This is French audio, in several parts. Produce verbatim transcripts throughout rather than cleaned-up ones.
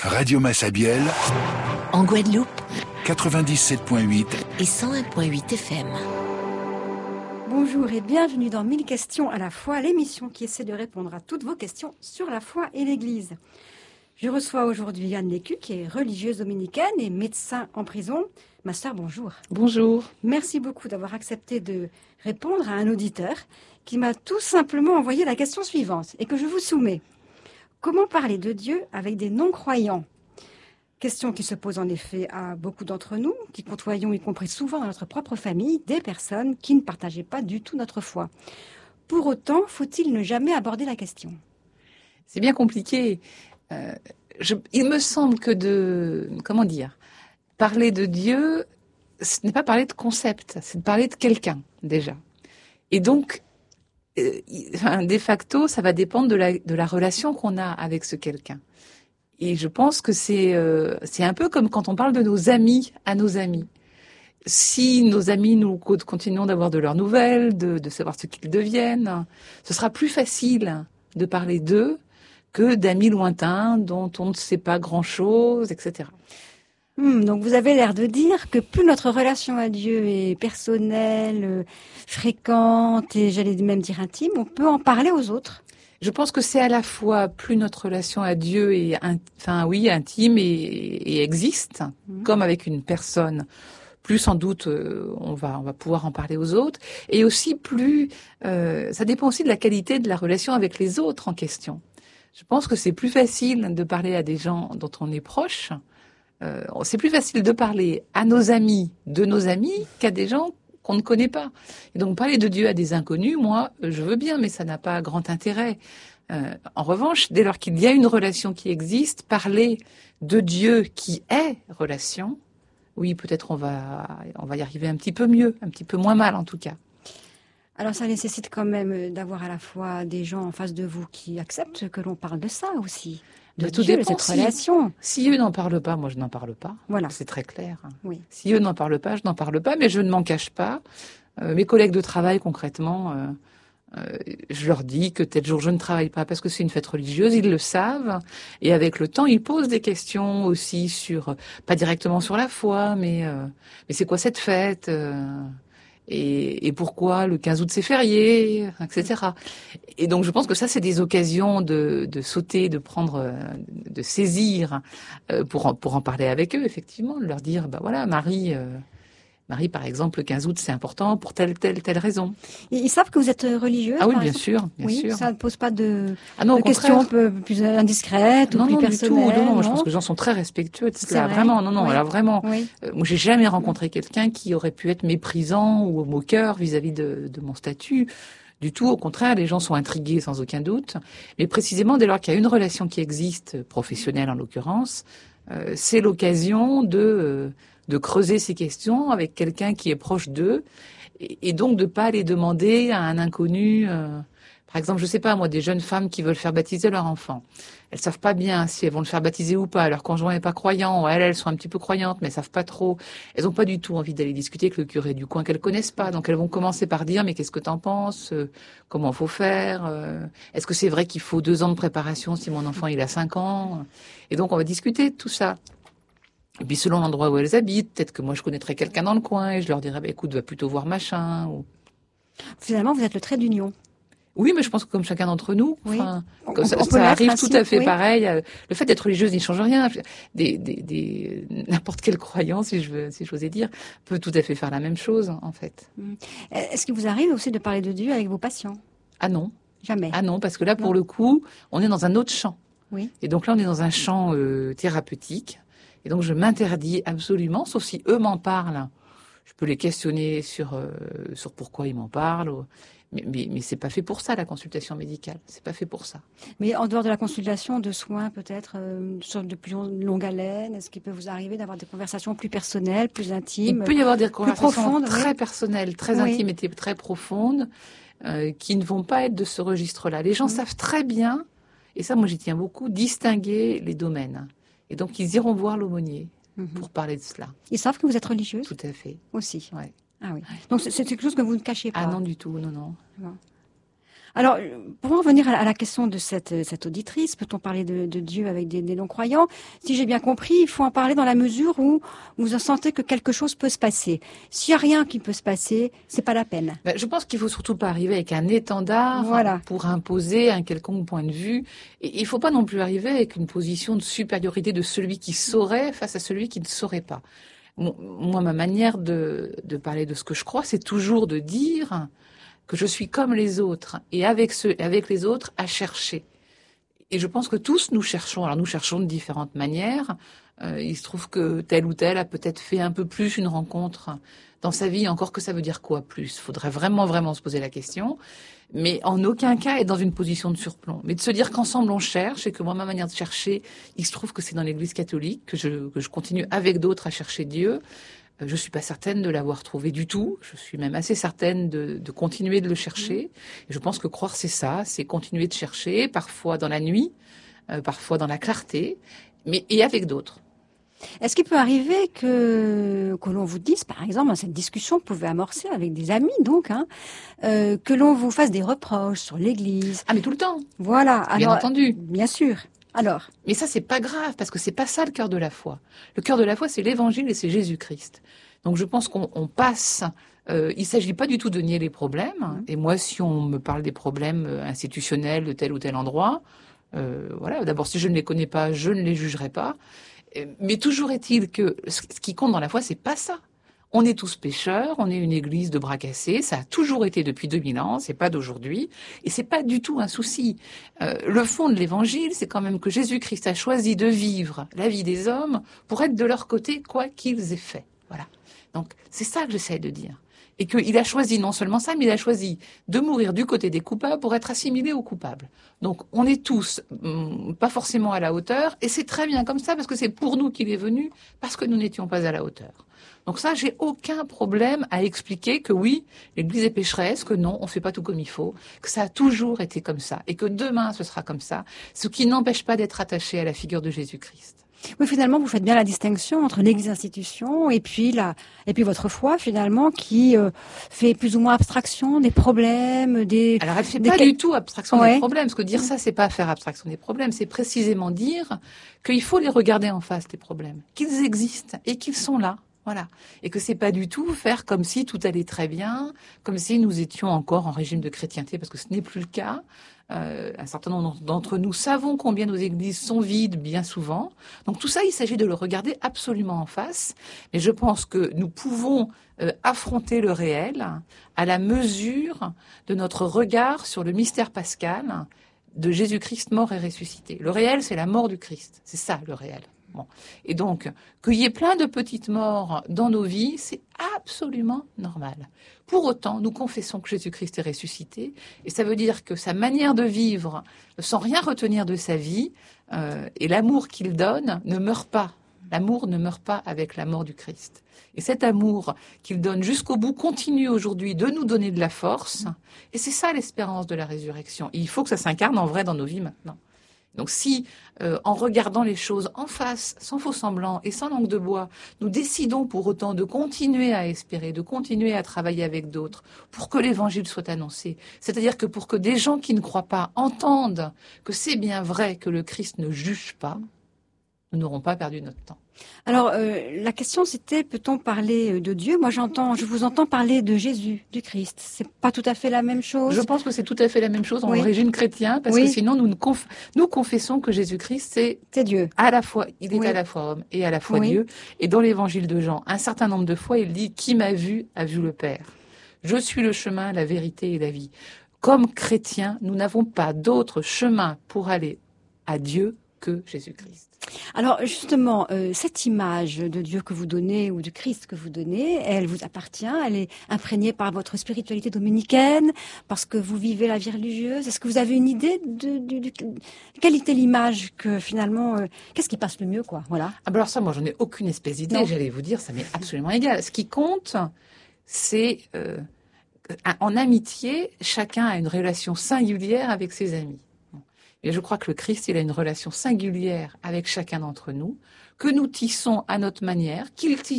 Radio Massabielle, en Guadeloupe, quatre-vingt-dix-sept virgule huit et cent un virgule huit F M. Bonjour et bienvenue dans mille questions à la fois, l'émission qui essaie de répondre à toutes vos questions sur la foi et l'Église. Je reçois aujourd'hui Anne Lécu, qui est religieuse dominicaine et médecin en prison. Ma sœur, bonjour. Bonjour. Merci beaucoup d'avoir accepté de répondre à un auditeur qui m'a tout simplement envoyé la question suivante et que je vous soumets. Comment parler de Dieu avec des non-croyants ? Question qui se pose en effet à beaucoup d'entre nous, qui côtoyons, y compris souvent dans notre propre famille, des personnes qui ne partageaient pas du tout notre foi. Pour autant, faut-il ne jamais aborder la question ? C'est bien compliqué. Euh, je, il me semble que de, comment dire, parler de Dieu, ce n'est pas parler de concept, c'est de parler de quelqu'un, déjà. Et donc, euh, de facto, ça va dépendre de la, de la relation qu'on a avec ce quelqu'un. Et je pense que c'est, euh, c'est un peu comme quand on parle de nos amis à nos amis. Si nos amis, nous continuons d'avoir de leurs nouvelles, de, de savoir ce qu'ils deviennent, ce sera plus facile de parler d'eux que d'amis lointains dont on ne sait pas grand-chose, et cetera. Hum, donc vous avez l'air de dire que plus notre relation à Dieu est personnelle, euh, fréquente et j'allais même dire intime, on peut en parler aux autres. Je pense que c'est à la fois plus notre relation à Dieu est, enfin oui, intime et, et existe, mmh. comme avec une personne. Plus sans doute euh, on va on va pouvoir en parler aux autres, et aussi plus euh, ça dépend aussi de la qualité de la relation avec les autres en question. Je pense que c'est plus facile de parler à des gens dont on est proche. Euh, c'est plus facile de parler à nos amis de nos amis qu'à des gens qu'on ne connaît pas. Et donc parler de Dieu à des inconnus, moi, je veux bien, mais ça n'a pas grand intérêt. Euh, en revanche, dès lors qu'il y a une relation qui existe, parler de Dieu qui est relation, oui, peut-être on va on va y arriver un petit peu mieux, un petit peu moins mal en tout cas. Alors ça nécessite quand même d'avoir à la fois des gens en face de vous qui acceptent que l'on parle de ça aussi. De tout Dieu, dépend, cette si, relation. Si eux n'en parlent pas, moi je n'en parle pas. Voilà. C'est très clair. Oui. Si eux n'en parlent pas, je n'en parle pas, mais je ne m'en cache pas. Euh, mes collègues de travail, concrètement, euh, euh, je leur dis que tel jour je ne travaille pas parce que c'est une fête religieuse, ils le savent. Et avec le temps, ils posent des questions aussi sur, pas directement sur la foi, mais, euh, mais c'est quoi cette fête euh, Et, et pourquoi le quinze août c'est férié, et cetera. Et donc je pense que ça c'est des occasions de, de sauter, de prendre, de saisir pour en, pour en parler avec eux effectivement, de leur dire bah voilà Marie, euh, Marie par exemple le quinze août c'est important pour telle telle telle raison. Et ils savent que vous êtes religieuse. Ah oui par bien exemple. sûr, bien oui, sûr. Ça ne pose pas de, ah non, de questions un peu plus indiscrètes ou non, plus non, personnelles. Du tout. Non, non, moi, non je pense que les gens sont très respectueux de C'est cela. vrai. Vraiment, non, non, Oui. alors vraiment. Oui. Euh, moi, j'ai jamais rencontré quelqu'un qui aurait pu être méprisant ou moqueur vis-à-vis de, de mon statut. Du tout, au contraire, les gens sont intrigués sans aucun doute. Mais précisément, dès lors qu'il y a une relation qui existe, professionnelle en l'occurrence, euh, c'est l'occasion de, euh, de creuser ces questions avec quelqu'un qui est proche d'eux, et, et donc de pas aller demander à un inconnu. Euh, par exemple, je sais pas moi, des jeunes femmes qui veulent faire baptiser leur enfant. Elles savent pas bien si elles vont le faire baptiser ou pas. Leur conjoint est pas croyant. Elles, elles sont un petit peu croyantes, mais elles savent pas trop. Elles ont pas du tout envie d'aller discuter avec le curé du coin qu'elles connaissent pas. Donc elles vont commencer par dire, mais qu'est-ce que t'en penses? Comment faut faire? Est-ce que c'est vrai qu'il faut deux ans de préparation si mon enfant il a cinq ans? Et donc on va discuter de tout ça. Et puis selon l'endroit où elles habitent, peut-être que moi je connaîtrais quelqu'un dans le coin et je leur dirais, bah, écoute, va plutôt voir machin. Ou... Finalement, vous êtes le trait d'union. Oui, mais je pense que comme chacun d'entre nous, oui. enfin, on, ça, on ça arrive ainsi, tout à fait oui. pareil. Le fait d'être religieuse, il ne change rien. Des, des, des, n'importe quelle croyance, si je veux, si j'osais dire, peut tout à fait faire la même chose, en fait. Est-ce qu'il vous arrive aussi de parler de Dieu avec vos patients ? Ah non. Jamais. Ah non, parce que là, pour non. le coup, on est dans un autre champ. Oui. Et donc là, on est dans un champ euh, thérapeutique. Et donc, je m'interdis absolument, sauf si eux m'en parlent. Je peux les questionner sur, euh, sur pourquoi ils m'en parlent. Ou... Mais, mais, mais c'est pas fait pour ça, la consultation médicale. C'est pas fait pour ça. Mais en dehors de la consultation, de soins peut-être, euh, sur de plus longue haleine, est-ce qu'il peut vous arriver d'avoir des conversations plus personnelles, plus intimes? Il peut y avoir des conversations profondes, très oui. personnelles, très oui. intimes et très profondes, euh, qui ne vont pas être de ce registre-là. Les gens mmh. savent très bien, et ça moi j'y tiens beaucoup, distinguer les domaines. Et donc ils iront voir l'aumônier mmh. pour parler de cela. Ils savent que vous êtes religieuse? Tout à fait. Aussi. Ouais. Ah oui. Donc c'est quelque chose que vous ne cachez pas. Ah non du tout, non non. Bon. Alors, pour en revenir à la question de cette, cette auditrice, peut-on parler de, de Dieu avec des, des non-croyants? Si j'ai bien compris, il faut en parler dans la mesure où vous sentez que quelque chose peut se passer. S'il n'y a rien qui peut se passer, c'est pas la peine. Ben, je pense qu'il faut surtout pas arriver avec un étendard Voilà. pour imposer un quelconque point de vue. Et il faut pas non plus arriver avec une position de supériorité de celui qui saurait face à celui qui ne saurait pas. Moi, ma manière de, de parler de ce que je crois, c'est toujours de dire que je suis comme les autres, et avec ceux, avec les autres, à chercher. Et je pense que tous nous cherchons. Alors nous cherchons de différentes manières. Euh, il se trouve que tel ou tel a peut-être fait un peu plus une rencontre dans sa vie, encore que ça veut dire quoi plus? Faudrait vraiment, vraiment se poser la question. Mais en aucun cas être dans une position de surplomb. Mais de se dire qu'ensemble on cherche, et que moi, ma manière de chercher, il se trouve que c'est dans l'Église catholique, que je, que je continue avec d'autres à chercher Dieu. Je ne suis pas certaine de l'avoir trouvé du tout. Je suis même assez certaine de, de continuer de le chercher. Et je pense que croire, c'est ça, c'est continuer de chercher, parfois dans la nuit, euh, parfois dans la clarté, mais et avec d'autres. Est-ce qu'il peut arriver que, que l'on vous dise, par exemple, dans cette discussion que vous pouvez amorcer avec des amis, donc, hein, euh, que l'on vous fasse des reproches sur l'Église? Ah, mais tout le temps. Voilà. Alors, bien entendu. Bien sûr. Alors. Mais ça, c'est pas grave, parce que c'est pas ça le cœur de la foi. Le cœur de la foi, c'est l'Évangile et c'est Jésus-Christ. Donc, je pense qu'on on passe. Euh, il s'agit pas du tout de nier les problèmes. Mmh. Et moi, si on me parle des problèmes institutionnels de tel ou tel endroit, euh, voilà. D'abord, si je ne les connais pas, je ne les jugerai pas. Mais toujours est-il que ce qui compte dans la foi, c'est pas ça. On est tous pécheurs, on est une église de bras cassés, ça a toujours été depuis deux mille ans, c'est pas d'aujourd'hui, et c'est pas du tout un souci. Euh, le fond de l'évangile, c'est quand même que Jésus-Christ a choisi de vivre la vie des hommes pour être de leur côté, quoi qu'ils aient fait. Voilà. Donc, c'est ça que j'essaie de dire. Et qu'il a choisi non seulement ça, mais il a choisi de mourir du côté des coupables pour être assimilé aux coupables. Donc, on est tous hum, pas forcément à la hauteur, et c'est très bien comme ça, parce que c'est pour nous qu'il est venu, parce que nous n'étions pas à la hauteur. Donc ça, j'ai aucun problème à expliquer que oui, l'Église est pécheresse, que non, on fait pas tout comme il faut, que ça a toujours été comme ça, et que demain, ce sera comme ça, ce qui n'empêche pas d'être attaché à la figure de Jésus-Christ. Oui, finalement, vous faites bien la distinction entre l'Église institution et puis la, et puis votre foi, finalement, qui euh, fait plus ou moins abstraction des problèmes, des. Alors, elle fait des... pas du tout abstraction ouais. des problèmes, parce que dire ça, c'est pas faire abstraction des problèmes, c'est précisément dire qu'il faut les regarder en face, les problèmes, qu'ils existent et qu'ils sont là. Voilà. Et que c'est pas du tout faire comme si tout allait très bien, comme si nous étions encore en régime de chrétienté, parce que ce n'est plus le cas. Euh, un certain nombre d'entre nous savons combien nos églises sont vides bien souvent. Donc tout ça, il s'agit de le regarder absolument en face. Mais je pense que nous pouvons euh, affronter le réel à la mesure de notre regard sur le mystère pascal de Jésus-Christ mort et ressuscité. Le réel, c'est la mort du Christ. C'est ça, le réel. Bon. Et donc, qu'il y ait plein de petites morts dans nos vies, c'est absolument normal. Pour autant, nous confessons que Jésus-Christ est ressuscité, et ça veut dire que sa manière de vivre, sans rien retenir de sa vie, euh, et l'amour qu'il donne ne meurt pas. L'amour ne meurt pas avec la mort du Christ. Et cet amour qu'il donne jusqu'au bout continue aujourd'hui de nous donner de la force, et c'est ça l'espérance de la résurrection. Et il faut que ça s'incarne en vrai dans nos vies maintenant. Donc si, euh, en regardant les choses en face, sans faux semblant et sans langue de bois, nous décidons pour autant de continuer à espérer, de continuer à travailler avec d'autres pour que l'évangile soit annoncé, c'est-à-dire que pour que des gens qui ne croient pas entendent que c'est bien vrai que le Christ ne juge pas, nous n'aurons pas perdu notre temps. Alors, euh, la question c'était, peut-on parler de Dieu? Moi, j'entends, je vous entends parler de Jésus, du Christ. C'est pas tout à fait la même chose. Je pense que c'est tout à fait la même chose en oui. régime chrétien, parce oui. que sinon nous, conf... nous confessons que Jésus-Christ, c'est, c'est Dieu. À la fois, il est oui. à la fois homme et à la fois oui. Dieu. Et dans l'évangile de Jean, un certain nombre de fois, il dit « Qui m'a vu, a vu le Père ». Je suis le chemin, la vérité et la vie. Comme chrétiens, nous n'avons pas d'autre chemin pour aller à Dieu que Jésus-Christ. Alors justement, euh, cette image de Dieu que vous donnez ou du Christ que vous donnez, elle vous appartient, elle est imprégnée par votre spiritualité dominicaine, parce que vous vivez la vie religieuse. Est-ce que vous avez une idée de, de, de, de quelle était l'image que finalement, euh, qu'est-ce qui passe le mieux, quoi? Voilà. Ah ben alors ça, moi, j'en ai aucune espèce d'idée. J'allais vous dire, ça m'est absolument égal. Ce qui compte, c'est euh, en amitié, chacun a une relation singulière avec ses amis. Et je crois que le Christ, il a une relation singulière avec chacun d'entre nous, que nous tissons à notre manière, qu'il tisse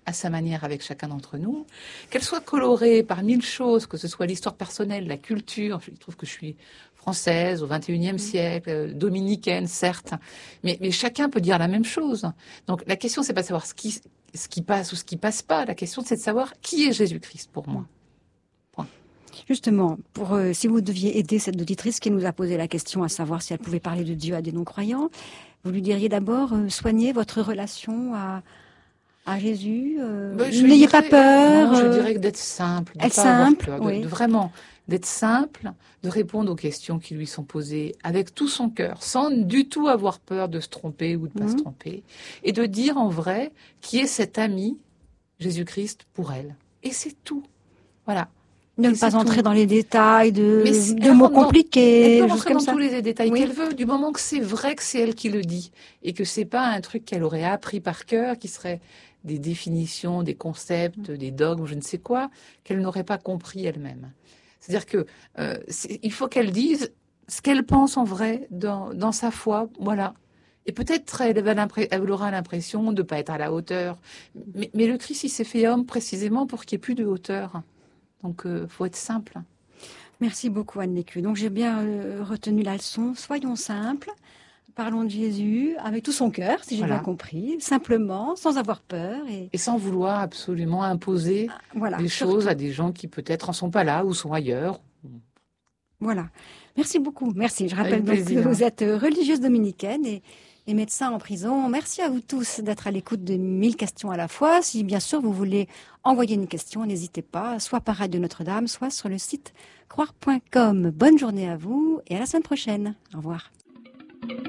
à sa manière avec chacun d'entre nous, qu'elle soit colorée par mille choses, que ce soit l'histoire personnelle, la culture. Je trouve que je suis française au vingt et unième siècle, dominicaine, certes, mais, mais chacun peut dire la même chose. Donc la question, c'est pas de savoir ce qui, ce qui passe ou ce qui passe pas. La question, c'est de savoir qui est Jésus-Christ pour moi. Point. Justement, pour euh, si vous deviez aider cette auditrice qui nous a posé la question à savoir si elle pouvait parler de Dieu à des non-croyants, vous lui diriez d'abord euh, soignez votre relation à à Jésus, euh, ben, n'ayez dirais, pas peur. Non, je euh, dirais que d'être simple, de être pas avoir simple, peur, de, oui. de vraiment d'être simple, de répondre aux questions qui lui sont posées avec tout son cœur, sans du tout avoir peur de se tromper ou de pas Mmh. se tromper, et de dire en vrai qui est cet ami Jésus-Christ pour elle. Et c'est tout. Voilà. Ne Et pas c'est entrer tout. dans les détails de, Mais si- de elle mots rentre dans- compliqués, Elle peut choses rentrer comme dans ça. tous les détails Oui. qu'elle veut, du moment que c'est vrai que c'est elle qui le dit et que c'est pas un truc qu'elle aurait appris par cœur, qui serait des définitions, des concepts, des dogmes, je ne sais quoi, qu'elle n'aurait pas compris elle-même. C'est-à-dire que euh, c'est- il faut qu'elle dise ce qu'elle pense en vrai dans, dans sa foi, voilà. Et peut-être elle, va l'impré- elle aura l'impression de ne pas être à la hauteur. Mais, mais le Christ, il s'est fait homme précisément pour qu'il n'y ait plus de hauteur. Donc, il faut être simple. Merci beaucoup Anne Lécu. Donc j'ai bien euh, retenu la leçon. Soyons simples, parlons de Jésus avec tout son cœur, si j'ai Voilà. bien compris, simplement, sans avoir peur et Et sans vouloir absolument imposer voilà. des surtout. choses à des gens qui peut-être en sont pas là ou sont ailleurs. Voilà. Merci beaucoup. Merci. Je rappelle Avec donc que plaisir. vous êtes religieuse dominicaine et, et médecin en prison. Merci à vous tous d'être à l'écoute de mille questions à la fois. Si bien sûr vous voulez envoyer une question, n'hésitez pas, soit par Radio Notre-Dame, soit sur le site croire point com. Bonne journée à vous et à la semaine prochaine. Au revoir.